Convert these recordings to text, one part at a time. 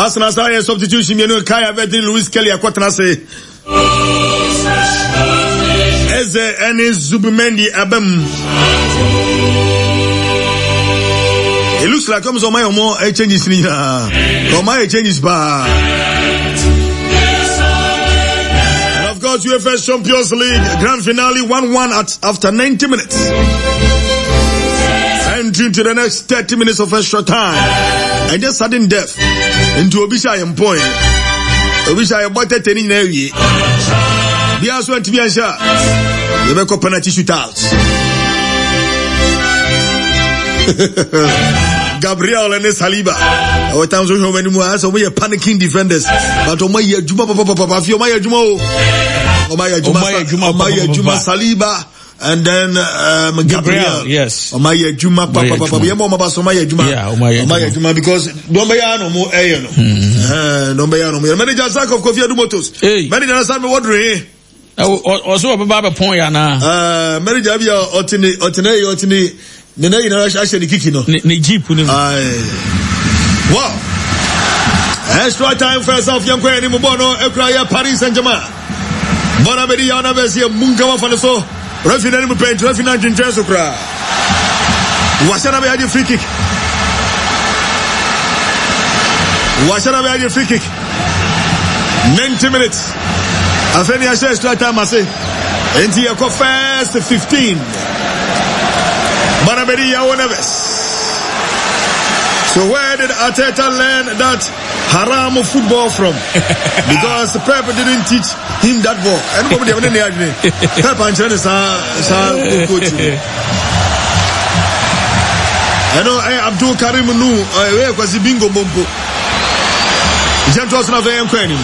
Arsenal say substitution me no Kai Havertz Luis Kelly akwatena say Eze any Zubimendi abem. It looks like comes on my more changes in my changes bar. And of course UEFA Champions League grand finale 1-1 after 90 minutes. Entering to the next 30 minutes of extra time. And just sudden death into Obisha and point. Obisha about 10 in area. The house went to be a shot. You make a penalty shootout. Gabriel and Saliba. Our times we have anymore. So we are panicking defenders. But Omaya Juma Papa, Omaya Juma Saliba. And then Gabriel, yes. Omaya Juma Papa, Omaya Juma, because Dombayano more Ayano. Dombayano. Manager Zak of Kofi Adumotos. Manager Sam Wadri. Also a Baba Poyana. Manager Otine. Nena actually kicking on. Wow. Extra time first off young Queen Mubono Ekraya Paris Saint-Germain. Bonabedi Yana Besia Mungawa Fanaso. Refinance paint, refinance in Jesukra. Washanabe had your free kick. Washanabe had your free kick. 90 minutes. Afeni Ashe extra time I say. Enti Yako first 15. Bonabedi Yawo Neves. So where did Arteta learn that haram of football from? Because Pep didn't teach him that ball. Anybody have any idea? Pep and China coach. I know Abdul Karim Nu was bingo bombo. Gentos na VM Queen.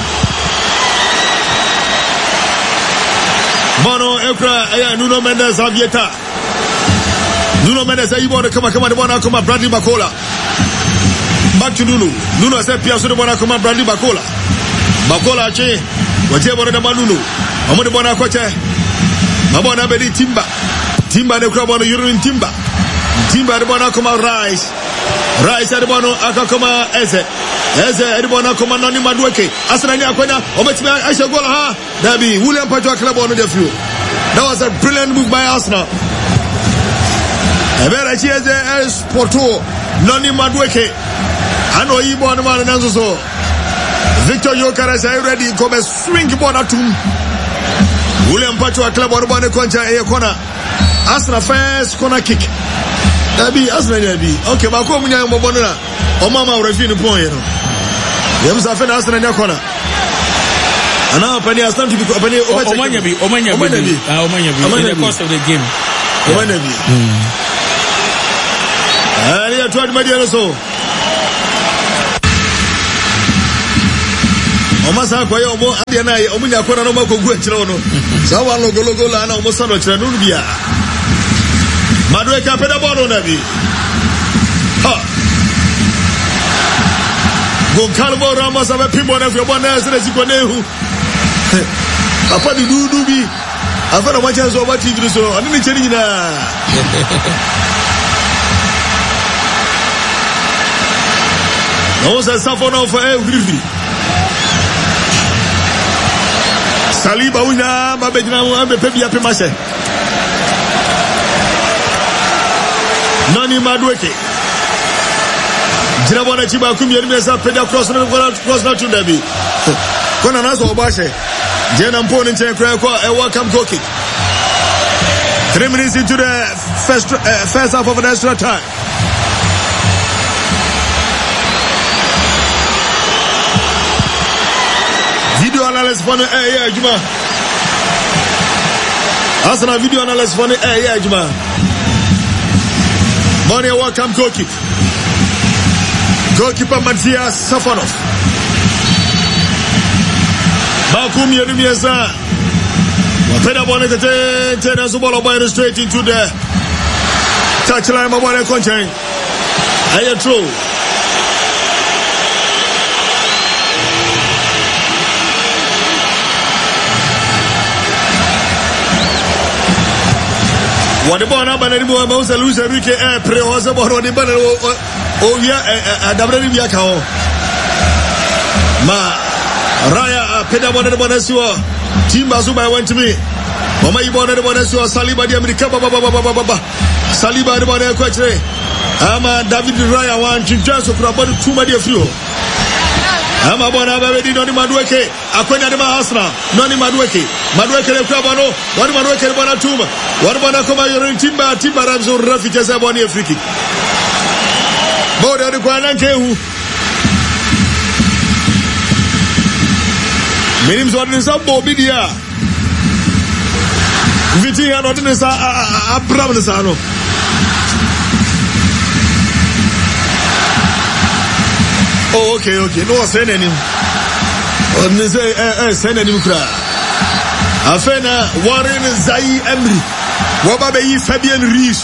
Bono Ekra Nuno Mendes Avieta. Nuno Mendes you want to come Bradley Bacola. Back to Nuno. Nuno said Piazza de Bonacoma Bradley Bacola. Bacola che whatever the Manuno. Amon Bonacoche. Mabona Bedi Timba. Timba de Crabon Urine Timba. Timba de Bonacoma Rice. Rice at the Bono Akakoma Eze. Eze at the Bonacoma Nani Madueke. Asana Quena. Ometima I shall go ha. Dabi William Patrick Club on the few. That was a brilliant move by Arsenal. Evera Chieze Sporto Nani Madueke. I know you born man and so Victor Yokeres are ready to come swing ball at him. William Patrick Club on the corner a corner. Arsenal first corner kick. That be Arsenal be. Okay, but come here Mobona. O mama refine point you know. Them say Arsenal in the corner. And now Penny has time to be Omanya be in the course of the game. Omanya be. And he tried Mediano so. Omasa kwa yo mo ade na omunya kwana no makogu akire no sa wa logo la na omo sano kire no bia Madueke peda ball na bi ha Goncalvo Ramos aba pimbo na fio bona se siko na ehu papa di dudu bi afa na wacha so ba TV so ani ni cheri nyina no sa safo no for every Saliba una mabejina mbepe bia pe mase Nani Madueke Jina bona chiba kumi yeri mesa peda cross na tunda bi kona naso obashe jena mponi nche kwa a welcome goal kick 3 minutes into the first half of the extra time. Video analysis for Juma. Arsenal video analysis for Juma. Money welcome goal kick. Goalkeeper Matthias Safonov. Bakum Yerimiasa. Wapenda bwana tena zubola boy straight into the touchline mabwana koncha. Aya throw. What the ball na bana ni bo ma usa Luis Enrique pre o se ball ni bana o via adabra ni via ka o Ma Raya peda bone bonesiwo Timba Zuba went to me. Mama Ibona de Bonesio Saliba de America Baba Saliba de Bone Quetre Ama David Raya one Chinjaso Krabon Tuma de Frio Ama Bona Baby Noni Madueke Akwena de Mahasna Noni Madueke de Krabano one Madueke de Bonatuma one Bonacoma Yorin Timba Ramso Rafi Jazaboni Afriki Boda de Guananke Minim Zordin Sambo Bidia Viti and Ordinance Abramasano. Oh, okay. No, send any. Send any cry. Afena Warren Zai Emery. Wababe Fabian Rees.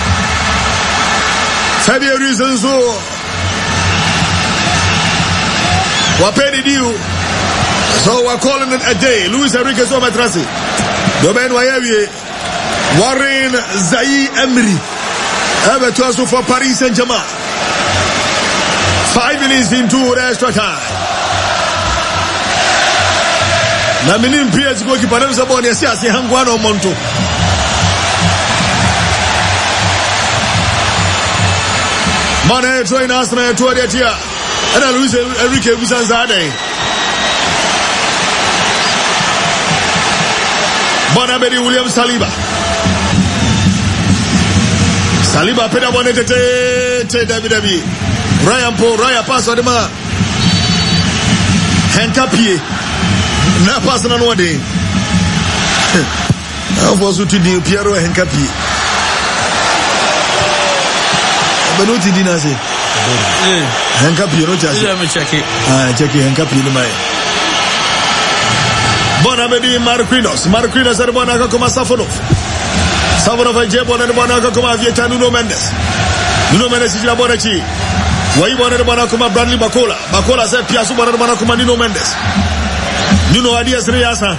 Fabian Rees and so. Wapeni Dio. So we're calling it a day. Luis Enrique Somatrasi. Domain Wayewie. Warren Zai Emery. Ever to us for Paris Saint-Germain. 5 minutes into extra time. Na minim PS goalkeeper na msaboni asiasi hangwana Monto. Mane join us na tuade tia. Ana Luis Enrique Busanzade. Bonabedi William Saliba. Saliba peda bone te David. Raya pass odema. Henkapie. Na pass na no de. Afo so to di Piero Henkapie. Benuti dinase. Henkapie no chase. Let me check it. Check it Henkapie no mai. Bonabedi Marquinhos Arbona como Safonov Jebon Arbona como Avieta Nuno Mendes is la Bonachi Wai Bona Arbona como Bradley Bacola said Piasu Bona Arbona como Nuno Mendes Nuno Adias Riasa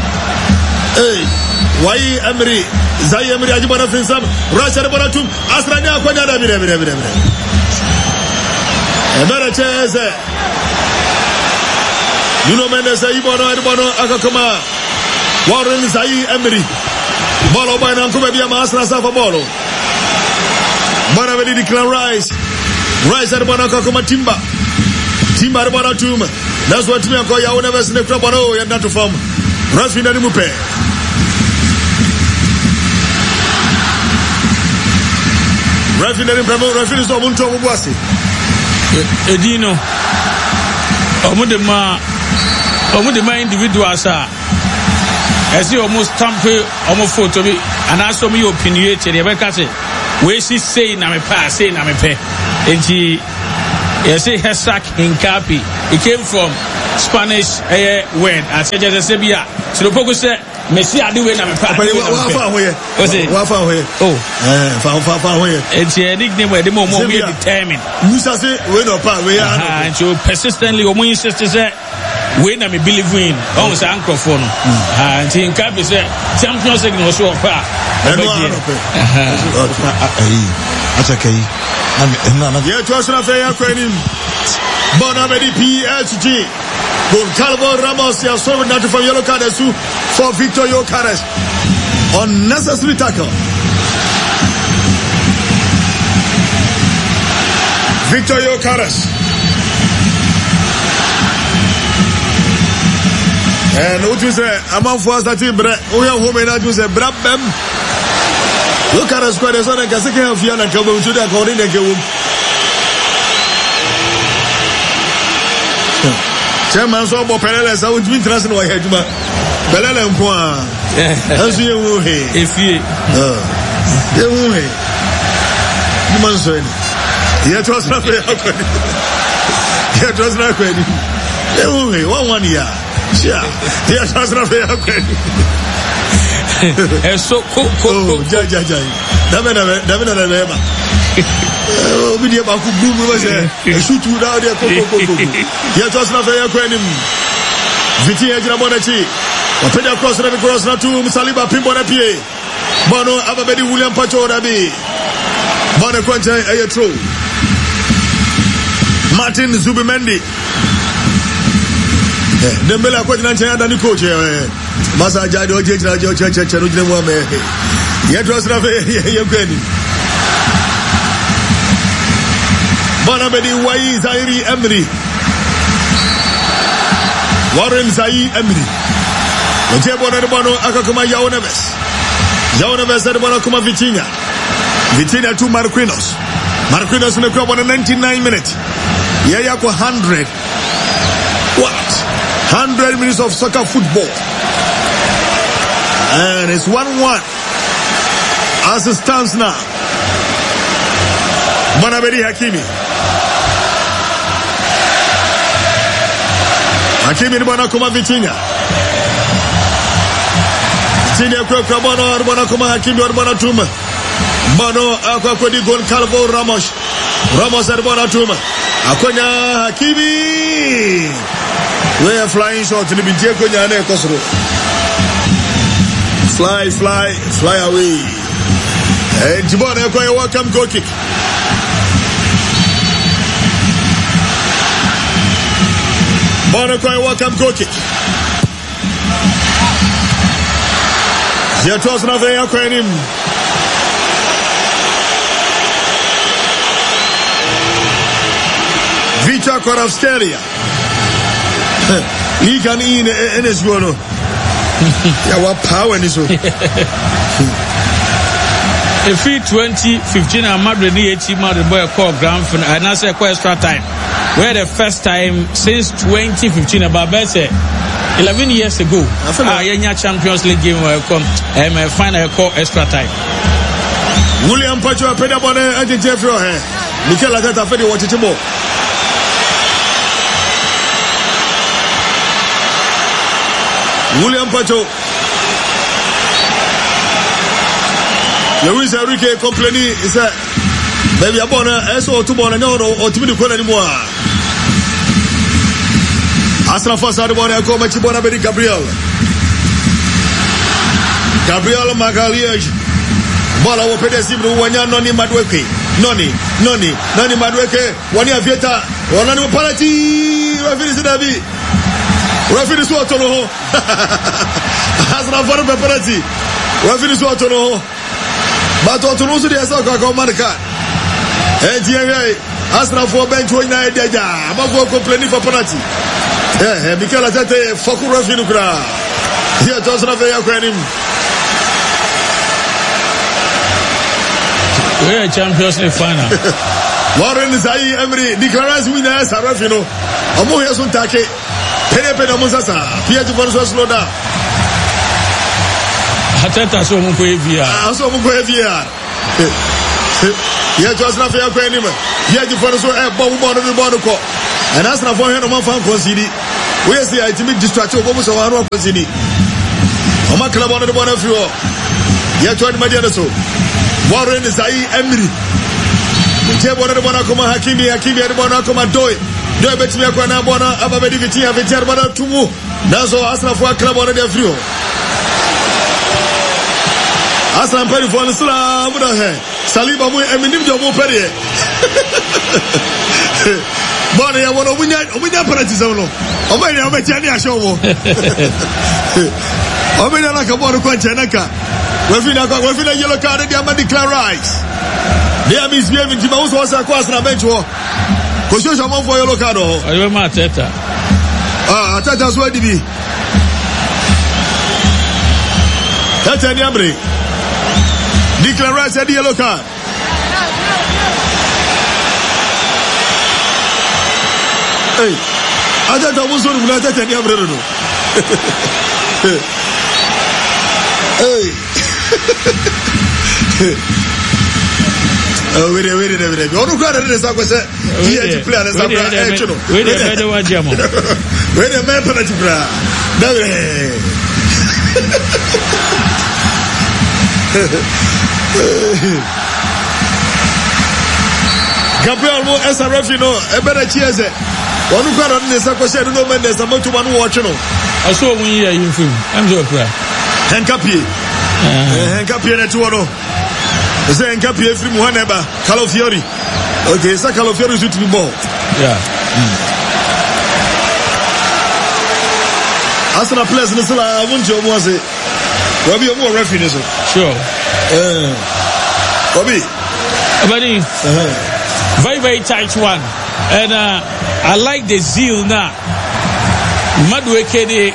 Wai Emery Zai Emery Ajibona Finsam Rasha Arbona Tum Asrania Kwanya David Emere Cheze Nuno Mendes Ibono akakoma Warren Zai Emery Bolo by Nankume Bia Masra Safa Bolo Bonavedi Declan Rice Arbona akakoma Timba Arbona Tum. That's what me call ya never seen the club or not to form Rafina Mupe Rafina is Omunto Mubasi Edino Omudema individuals are as you almost stamp photo and ask me opinionated. We see say na me pass, say na me pay. And she say Hesak Hinkapi. It came from Spanish word. I said just Sebia. So the focus said Messi I do when I'm pass. And she nickname where the more we determined. Musa say we no pa we are and so persistently or more sister say when I believe in almost uncle phone. And in Capi said Champions League was so far. Yeah, to us na fair kwenim. Bonavedi PSG. Calvo Ramos ya so not from yellow card for Victor Yokeres. Unnecessary tackle. Victor Yokeres. And what you say, among for us that we are home and you say, Brabem. Yokeres squad is on a Kasika of Yana Kabo to the according to Chairman so Pelele so would be trusting what head ma Pelele nko as you wo he efie ye wo he you man so ni ye trust na fe akoni ye wo he one year sure ye trust na fe akoni so ko ja David na obi dia ba ku gum we say shoot you down there ko ya trust na fair kwanim Viti ejira bonachi wapenda cross na tu Saliba pimbo na pie bono ababedi William Pacho dabi bono kwanja ayetro Martin Zubimendi Dembele akwajina nchanya dani coach masa jadi ojejina ojeche no jine mu ame yetro srafe yekweni bana bedi wai Zaire Emery Warren Zaire Emery oje bona de bono akakoma João Neves de bono kuma Vitinha to Marquinhos ne kwa bona 99 minutes yaya ko 100 what 100 minutes of soccer football. And it's 1-1 as it stands now. Manabedi Hakimi ni bwana kuma Vitinha kwa bwana kuma Hakimi bwana Tuma bwana akwa di gol Calvo Ramos bwana Tuma akonya Hakimi we are flying shot ni bintie konya na ekosoro fly away Jibona ekwa welcome goal kick Bona kwa welcome goal kick Jetos na veya kwa enim Vicha Kvaratskhelia he can in NS Gono. Yeah, what power is it? If 2015 and Madrid Madrid boy call grand final and I say extra time. Where the first time since 2015 about better 11 years ago. Yenya Champions League game come final call extra time. William Pacho peda bone anje Jeffrey Mikel Arteta fedi watchimo. William Pacho Luis Enrique complaining is that baby abona eso otumona no otimi ko anymore. Asra Fasade bona ko machi bona be Gabriel Magalhaes bola wo pedesi bru wanya noni Madueke noni Madueke wani avieta wona ni penalty referee David referee so tono Asra for be penalty referee so tono but tono so dey say ko marka Asra for bench wona edeja abafo complaining for penalty Mikel Arteta foku referee kura here to Asra for yakwanim. We are Champions League final. Warren Zaire Emery declares winner as a ref, you know. Omo here sun take. Pene Monsasa. Pierre to slow down. Arteta so mo ko evia. So mo ko evia. Here to Asra for yakwanim. Here to so ball ko. And Asra for here no man fan concede. We say ultimate distraction obo so wan concede. Oma club on the ball of you. Here to Madia so. Warren Zaire Emery. Jebona de bona koma Hakimi de bona koma Doi betimi akwa na bona ababedi Vitinha bona tumu. Nazo Asra for club on the frio. Asra peri for Islam buda he. Saliba mu eminim de mu peri. Bona ya bona omunya penalty no. Omani ometia ni ashowo. Omani na ka bona ko nka. We feel yellow card they are declare rights. They are misbehaving. Tima also was across na bench wo. Ko show some for yellow card o. Ayo ma Arteta. Arteta so dibi. Tata ni ambre. Declare rights at the yellow card. Hey. Arteta was so good Arteta ni ambre no. Hey. Wait. Onu kwara de sa kwese. Here to play and sa bra. Chuno. Wait the wajamo. Wait the man penalty bra. Gabriel mo SRF no e bere chieze. Onu kwara de sa kwese no Mendes na motuma no wo chuno. Aso won yi ayin fim. Am so kra. Henkapie na tuono. Ze Henkapie free Muhaneba, Calafiori. Okay, sa Calafiori should be ball. Yeah. Arsenal players in the cell, I want you to say, Bobby, you're more referee. Sure. Bobby. Very, very tight one. And I like the zeal now. Madueke de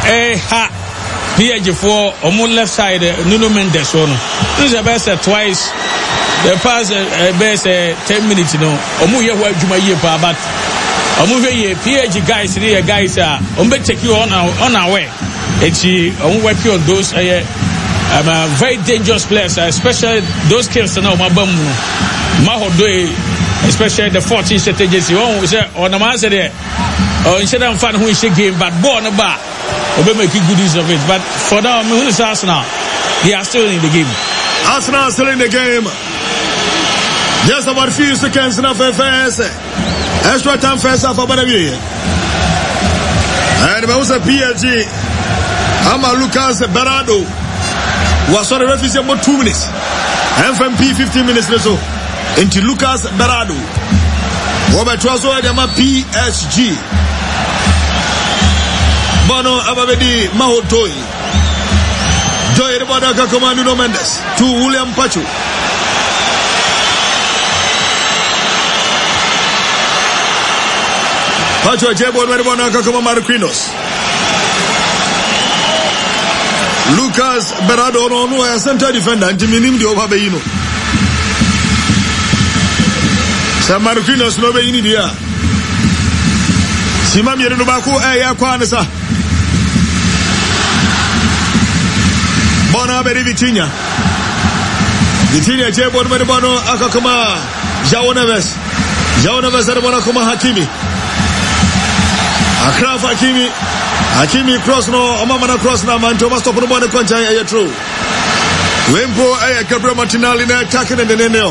PH for on left side, Nuno Mendes. This is the best twice. The past best 10 minutes, Omu Yawa Juma Yepa, but Omu PH guys, the guys are take you on our way. And she work on those very dangerous players, especially those kids now, Mahodoe, especially the 14 strategies. You say on the man there, or instead of fun who is a game, but born a bar, will make good use of it. But for now, who is Arsenal? They are still in the game. Arsenal still in the game. Just about a few seconds now for first. Extra time first half of the year. And also PSG. Ama Lucas Berardo was on the referee about 2 minutes. FMP 15 minutes or so. Into Lucas Berardo. Robert Trazo Adama PSG. Bono Ababedi Mahotoi. Joy Rebadaka Commando Nuno Mendes. To William Pacho. Pacho Jebo Rebadaka Commando Marquinhos. Lucas Berardo no a center defender and minim de Obabeino. San Marquinhos no be ini dia. Simam yere no bako ya kwa nesa. Bona be Vitinha. Vitinha jebo no bono akakoma João Neves. João Neves era bona kuma Hakimi. Akraf Hakimi cross no Omamana cross na man Thomas stop no bone kwancha ya true. Wempo Gabriel Martinelli na attacking in the nene.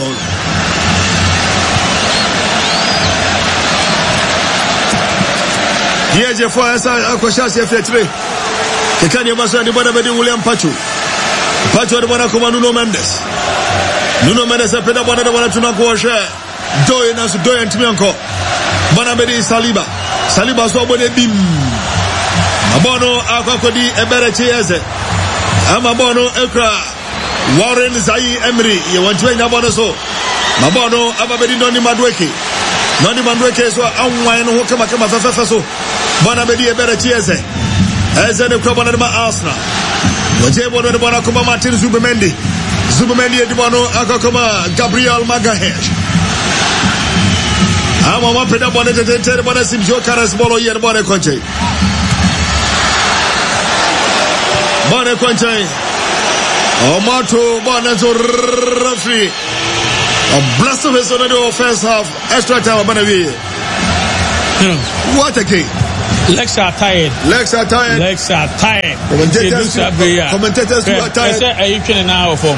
Here je for esa akwashasi ya fetre. Kekani maso ni bwana bedi William Pacho de bwana kuma Nuno Mendes apenda bwana tunakuosha doye na doye ntimianko bwana bedi Saliba so bode bim Mabono akakodi eberechi eze. Amabono ekra Warren Zai Emery. You want to Mabono so. Mabono ababedi Noni Madueke so anwine ho kama fefe so. Bana bedi eberechi eze. Eze ne kwa bana Arsenal. Wajebo no bana kuma Martin Zubimendi edibono akakoma Gabriel Magalhaes. Ama mapenda bwana tete bwana Simjo Karas bolo yer bwana konche. Bwana konche. Omato bwana zo referee. A blast of his on the first half. Extra time bwana we. What a game. Legs are tired. Commentators who are tired. You can now form.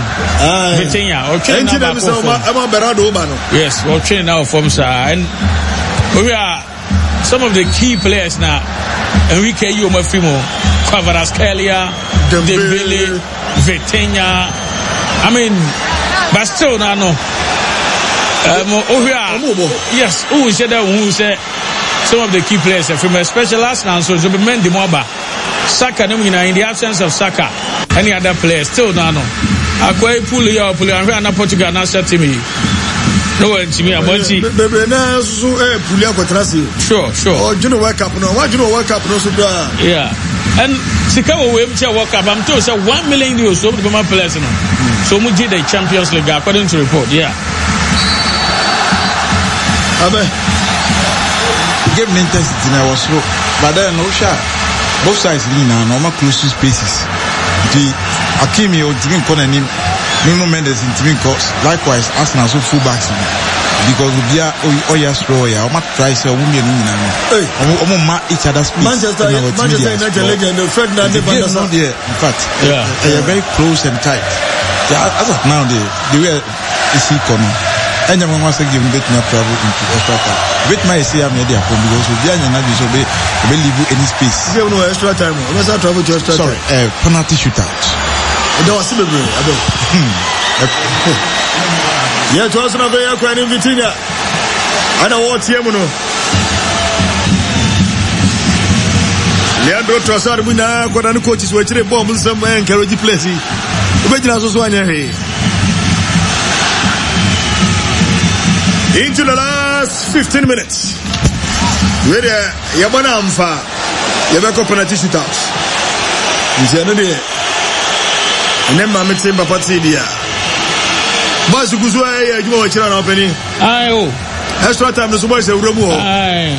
Yes, we're training now form, sir. And we are some of the key players now. Enrique Yomafimo, Kvaratskhelia, Dembele, Vitinha. I mean, but still now no. Yes, who said some of the key players from a special last now, so Zubimendi Mwaba, Saka, in the absence of Saka, any other players still no. Akwa Pulia, and Portugal, now said to me. No one to me, I want to Pulia Quatrasi. Sure. Oh, you know, wake up, no, why do you wake up, no, yeah. And Sikawa Webcha woke up, I'm told, so 1 million euros over the players. So we did the Champions League, according to report, yeah. Game intensity was slow, but then no shot. Both sides lean and normal close to spaces. The Hakimi or Timin Kona name Nuno Mendes in Timin course. Likewise, Arsenal so full backs because we are straw ya. Omat tries a woman in each other's space. Manchester United legend Ferdinand Van der. In fact, they are very close and tight. As of now, the way is he coming. And I'm once again betting up travel into extra time. Bet my say I'm ready because we are not disobey any space. You no extra time. Let's not travel to extra time. Sorry, penalty shootout. That was simple. Yeah, to us now very quite in Vitinha. I don't want him no. Leandro Trossard muna kwa na coaches we chire bomb nsam encourage place ubegina so anya he into the last 15 minutes where yabana amfa yabeko penalty shootout nje no de nemma metemba party dia basu kuzo ya juma wa chira na openi ayo extra time no so boy se wuramu ho ai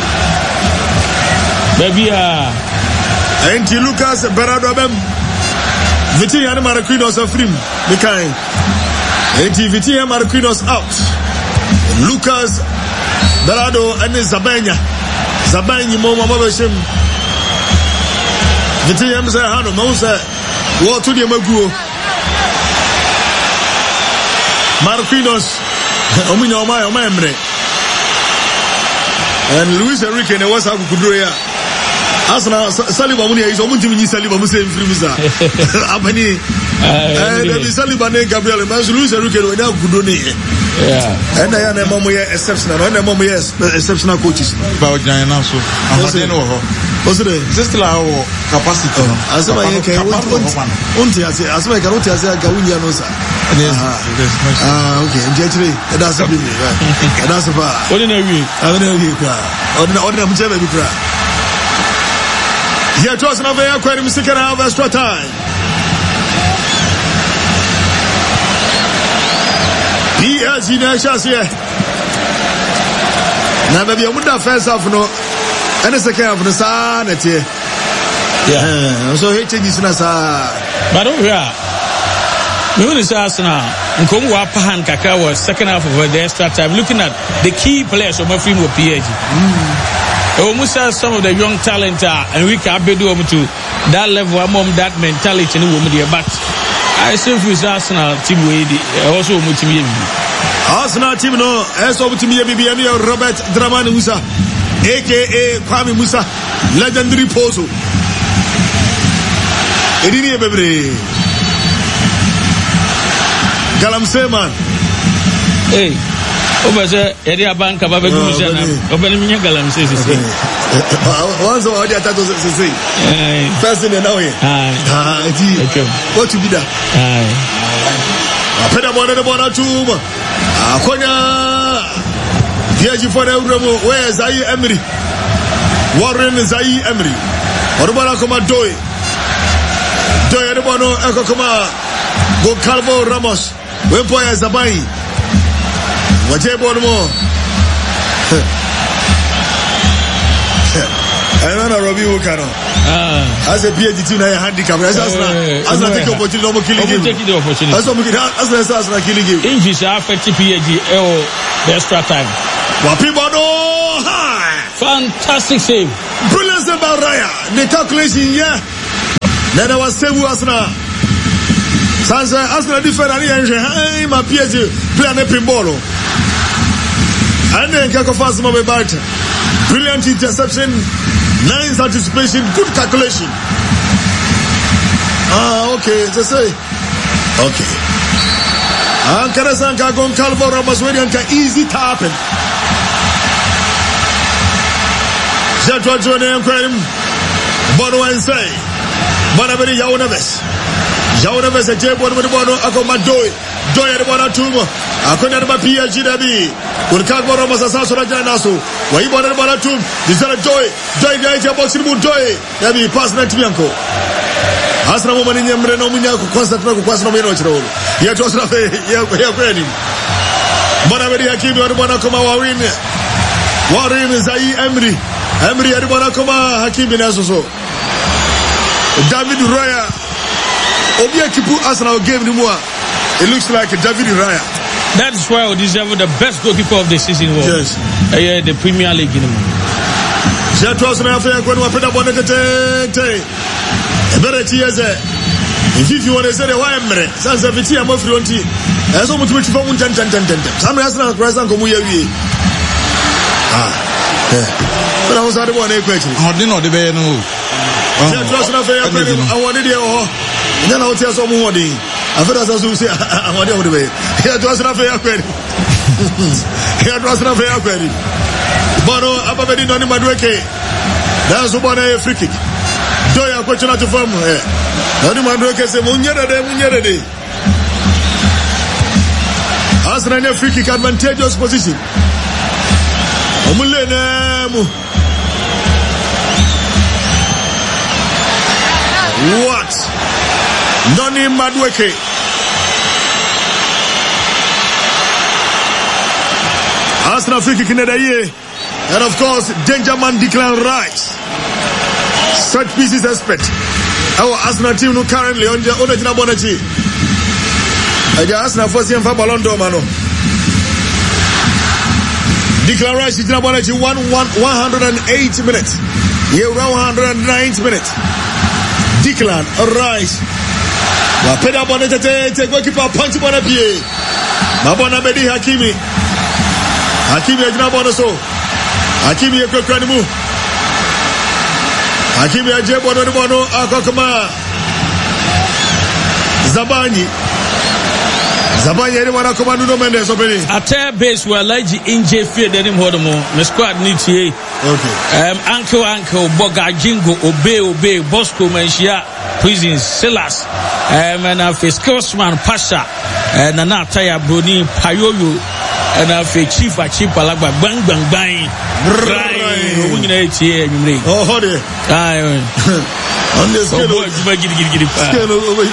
Babia Enti Lucas Berardo bem Vitinha Marquinhos afrim Mikai Enti Vitinha Marquinhos out Lucas Berardo and Zabanya Moma Mabashim Vitinha mse hano Mausa Watu di maguo Marquinhos Ominya Oma Emre and Luis Enrique ne wasa kuduro ya Asna Saliba muni is omuntimi ni Saliba mu say free visa abani the Saliba ne Gabriel mas Luis Enrique no na kuduro ne yeah and ya na mamo ye exceptional no na mamo ye exceptional coaches ba ojan na so amade no ho osire still our capacity asema ye kai unti ase asema kai unti ase ga wunya no sa okay njechire that's a bit right that's a bar ordinary kwa ordinary mchebe bikra here to us na be akwa ni second half extra time PSG na chance na be amuda first half no and second half no sa na tie yeah so he changes na sa but don't hear me when it's Arsenal nkom wa pahan kakra was second half of the extra time looking at the key players of my film with PSG almost some of the young talent and we can be do to that level among that mentality in women there but I still feel Arsenal team we also team Arsenal team no eso team ye Robert Dramani Musa aka Kwame Musa legendary Pozo edini bebre Galamsey man hey Obaze eri abanka ba begu mjana obani minya Galamsey sisi once odi atato sisi first in now here what to be that apeda bona tuma akonya PSG for the Uramo where Zaire Emery Warren Zaire Emery orubana koma doy erbono ekokoma Goncalvo Ramos wepo ya Zabai wajebo mo ana Robbie Ukano as a PSG team na handicap as take opportunity no killing game take the opportunity as na killing game injuries affect PSG the extra time Wapibono fantastic save brilliant save by Raya the calculation Nana was save Arsenal Sansa Arsenal defender ni my PSG play an pinball and then Kako Fasma be back brilliant interception nice anticipation good calculation okay just say okay Karasanka Goncalvo Ramos William easy tapping Jetwa Johnny and Querim Bono and say Bonabedi Yaunaves a J Bono Akomadoy Doy at Bonatuma Akona PSG Dabi Urkagbo Ramos Asasura Janaso Waibon Bonatum Dizana Joy Gaja Boxing Doy Dabi pass na Tibianco Asna woman in Yamreno Munyako constantly was no Mino yet was not a Bonabedi Hakim Bonakoma Warren Zaire Emery Bonakoma Hakim Binaso David Raya Obia Kipu Arsenal game ni moi. It looks like David Raya. That's why we deserve the best goalkeeper of the season. Yes. The Premier League. Jetros na afya kwa wapenda bwana tete. Ebereti yeze. If you want to say the why emre. Sanza viti ya mofri onti. Ezo mutu chifa mu tan. Samu Arsenal kwa ko mu yawie. But I was the one equation. How did not the be no. Jetros na afya kwa awon de ho. Nyana oti aso mu hodi. After that, say, I want to be. Here to us, not fair query. Here to us, not fair query. Bono, Ababedi, Noni Madweke. That's one a free kick. Doya kwechina to fam ani mandro kese munyere de Arsenal ne free kick advantageous position omule na mu what Noni Madueke Arsenal free kick in the year and of course Danger Man Declan Rice set pieces expect our Arsenal team no currently on the original Bonachi Arsenal first year for Ballon d'Or mano Declan Rice is in Bonachi 108 minutes here around 109 minutes Declan Rice wa peda Bonachi te goalkeeper punch Bonachi Mabona Bedi Hakimi ajina Bonaso Hakimi ekwekwa mu Hakimi aje bono akokoma Zabani eri wana koma Nuno Mendes openi ate base wa laji inje field denim hodomo me squad ni tie uncle Boga Jingo Obe Bosco Manshia Prison Silas and Fiskosman Pasha and Nataya Bruni Payoyo and Chief Alagba bang oh hode on this